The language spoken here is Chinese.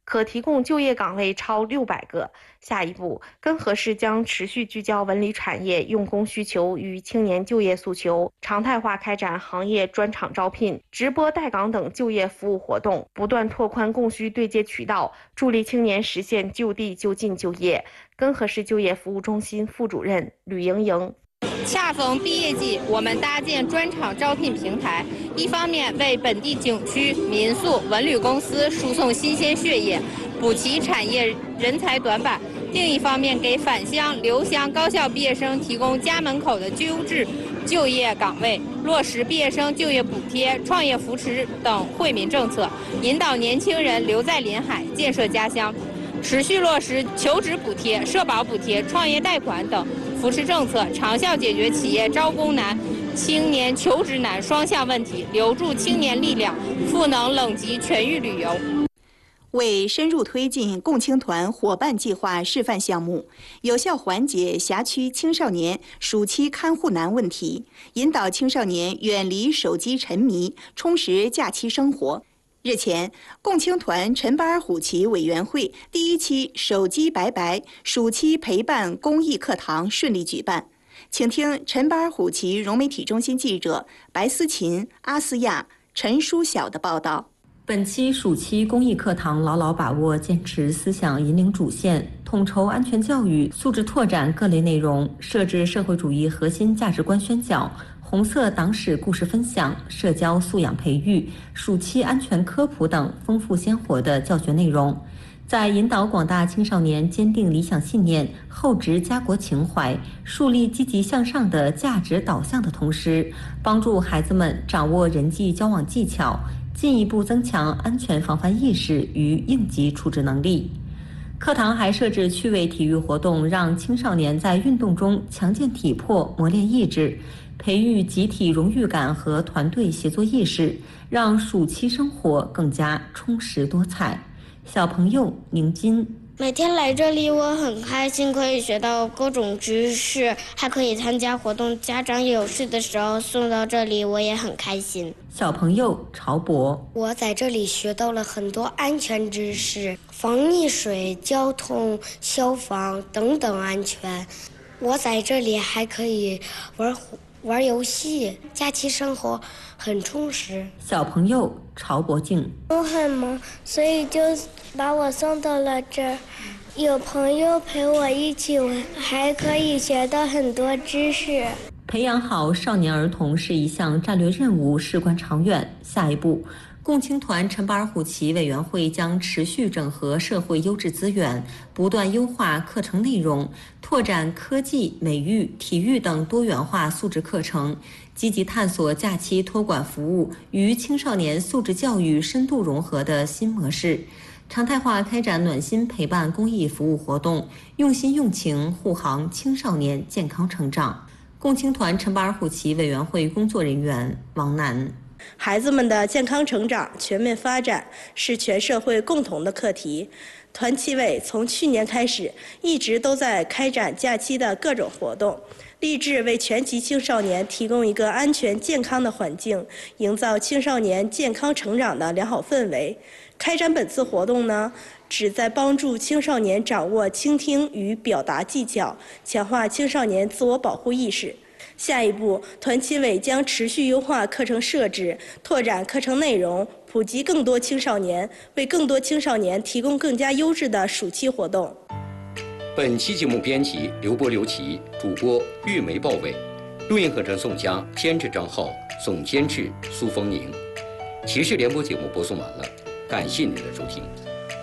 可提供就业岗位超600个。下一步，根河市将持续聚焦文旅产业用工需求与青年就业诉求，常态化开展行业专场招聘、直播带岗等就业服务活动，不断拓宽供需对接渠道，助力青年实现就地就近就业。根河市就业服务中心副主任吕莹莹。 恰逢毕业季，我们搭建专场招聘平台，一方面为本地景区、民宿、文旅公司输送新鲜血液，补齐产业人才短板；另一方面，给返乡、留乡高校毕业生提供家门口的优质就业岗位，落实毕业生就业补贴、创业扶持等惠民政策，引导年轻人留在临海，建设家乡。持续落实求职补贴、社保补贴、创业贷款等扶持政策，长效解决企业招工难、青年求职难双向问题，留住青年力量，赋能冷极全域旅游。 为深入推进共青团伙伴计划示范项目，有效缓解辖区青少年暑期看护难问题，引导青少年远离手机沉迷，充实假期生活。日前，共青团陈巴尔虎旗委员会第1期手机拜拜暑期陪伴公益课堂顺利举办。请听陈巴尔虎旗融媒体中心记者白思琴、阿斯亚、陈书晓的报道。 本期暑期公益课堂牢牢把握坚持思想引领主线，统筹安全教育、素质拓展各类内容，设置社会主义核心价值观宣讲、红色党史故事分享、社交素养培育、暑期安全科普等丰富鲜活的教学内容，在引导广大青少年坚定理想信念、厚植家国情怀、树立积极向上的价值导向的同时，帮助孩子们掌握人际交往技巧，进一步增强安全防范意识与应急处置能力。课堂还设置趣味体育活动，让青少年在运动中强健体魄、磨练意志，培育集体荣誉感和团队协作意识，让暑期生活更加充实多彩。小朋友宁金： 每天来这里我很开心，可以学到各种知识，还可以参加活动，家长有事的时候送到这里我也很开心。 小朋友曹博： 我在这里学到了很多安全知识，防溺水、交通、消防等等安全。我在这里还可以玩游戏，假期生活很充实。 小朋友曹博静： 我很忙，所以就把我送到了这儿，有朋友陪我一起玩，还可以学到很多知识。 培养好少年儿童是一项战略任务，事关长远。下一步，共青团陈巴尔虎旗委员会将持续整合社会优质资源，不断优化课程内容，拓展科技、美育、体育等多元化素质课程，积极探索假期托管服务与青少年素质教育深度融合的新模式，常态化开展暖心陪伴公益服务活动，用心用情护航青少年健康成长。共青团陈巴尔虎旗委员会工作人员王楠： 孩子们的健康成长、全面发展是全社会共同的课题。团旗委从去年开始，一直都在开展假期的各种活动，立志为全级青少年提供一个安全健康的环境，营造青少年健康成长的良好氛围。开展本次活动呢，旨在帮助青少年掌握倾听与表达技巧，强化青少年自我保护意识。下一步，团旗委将持续优化课程设置，拓展课程内容，普及更多青少年，为更多青少年提供更加优质的暑期活动。 本期节目编辑刘波、刘琦，主播玉梅、鲍伟，录音合成宋佳，监制张浩，总监制苏峰宁。骑士联播节目播送完了，感谢您的收听。